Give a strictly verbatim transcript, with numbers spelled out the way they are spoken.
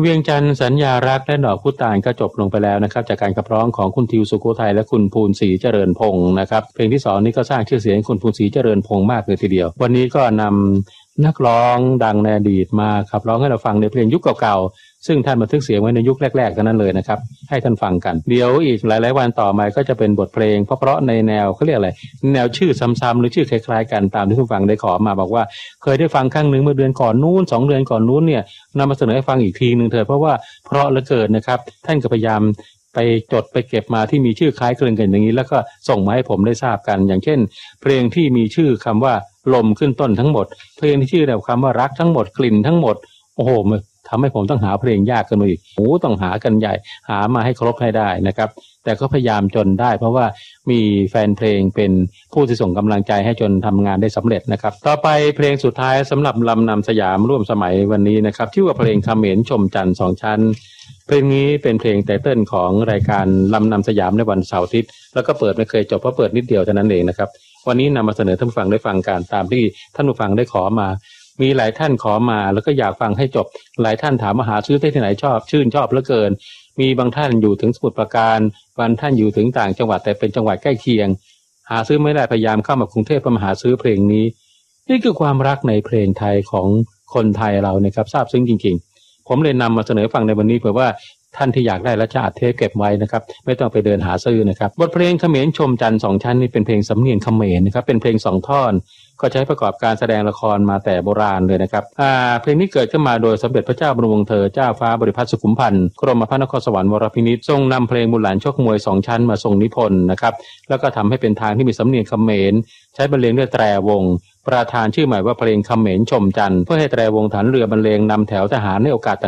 เวียงจันทร์สัญญารักและดอกพุตานก็จบลงไปแล้วนะครับจากการขับร้องของคุณทิวสุโขทัยและคุณภูนศรีเจริญพงศ์นะครับเพลงที่สองนี้ก็สร้างชื่อเสียงให้คุณภูนศรีเจริญพงศ์มากเลยทีเดียววันนี้ก็นำนักร้องดังในอดีตมาขับร้องให้เราฟังในเพลงยุคเก่าๆซึ่งท่านบันทึกเสียงไว้ในยุคแรกๆเท่านั้นเลยนะครับให้ท่านฟังกันเดี๋ยวอีกหลายๆวันต่อมาก็จะเป็นบทเพลงเพราะๆในแนวเขาเรียกอะไรแนวชื่อซ้ำๆหรือชื่อคล้ายๆกันตามที่ผู้ฟังได้ขอมาบอกว่าเคยได้ฟังครั้งนึงเมื่อเดือนก่อนนู้นสองเดือนก่อนนู้นเนี่ยนำมาเสนอให้ฟังอีกทีนึงเถอะเพราะว่าเพราะเหลือเกินนะครับท่านก็พยายามไปจดไปเก็บมาที่มีชื่อคล้ายคลึงกันอย่างนี้แล้วก็ส่งมาให้ผมได้ทราบกันอย่างเช่นเพลงที่มีชื่อคำว่าลมขึ้นต้นทั้งหมดเพลงที่ชื่อแบบคำว่ารักทั้งหมดกลิ่นทั้งหมดโอ้โหทำให้ผมต้องหาเพลงยากขึ้นมาอีกโอ้ต้องหากันใหญ่หามาให้ครบให้ได้นะครับแต่ก็พยายามจนได้เพราะว่ามีแฟนเพลงเป็นผู้ที่ส่งกำลังใจให้จนทำงานได้สำเร็จนะครับต่อไปเพลงสุดท้ายสำหรับลำนำสยามร่วมสมัยวันนี้นะครับชื่อว่าเพลงเขมรชมจันทร์สองชั้นเพลงนี้เป็นเพลงไตเติ้ลของรายการลำนำสยามในวันเสาร์อาทิตย์แล้วก็เปิดไม่เคยจบเพราะเปิดนิดเดียวเท่านั้นเองนะครับวันนี้นำมาเสนอท่านผู้ฟังได้ฟังกันตามที่ท่านผู้ฟังได้ขอมามีหลายท่านขอมาแล้วก็อยากฟังให้จบหลายท่านถามมาหาซื้อได้ที่ไหนชอบชื่นชอบเหลือเกินมีบางท่านอยู่ถึงสมุทรปราการบางท่านอยู่ถึงต่างจังหวัดแต่เป็นจังหวัดใกล้เคียงหาซื้อไม่ได้พยายามเข้ามากรุงเทพเพื่อมาหาซื้อเพลงนี้นี่คือความรักในเพลงไทยของคนไทยเรานะครับซาบซึ้งจริงๆผมเลยนำมาเสนอฟังในวันนี้เผื่อว่าท่านที่อยากได้และจะอัดเทปเก็บไว้นะครับไม่ต้องไปเดินหาซื้อนะครับบทเพลงเขมรชมจันทร์สองชั้นนี่เป็นเพลงสำเนียงเขมรนะครับเป็นเพลงสองท่อนก็ใช้ประกอบการแสดงละครมาแต่โบราณเลยนะครับอ่าเพลงนี้เกิดขึ้นมาโดยสมเด็จพระเจ้าบรมวงศ์เธอเจ้าฟ้าบริพัตรสุขุมพันธ์กรมพระนครสวรรค์วรพินิจทรงนำเพลงบุญหลานชกมวยสองชั้นมาทรงนิพนธ์นะครับแล้วก็ทำให้เป็นทางที่มีสำเนียงเขมรใช้บรรเลงด้วยแตรวงประธานชื่อใหม่ว่าเพลงเขมรชมจันทร์เพื่อให้แตรวงฐานเรือบรรเลงนำแถวทหารในโอกาส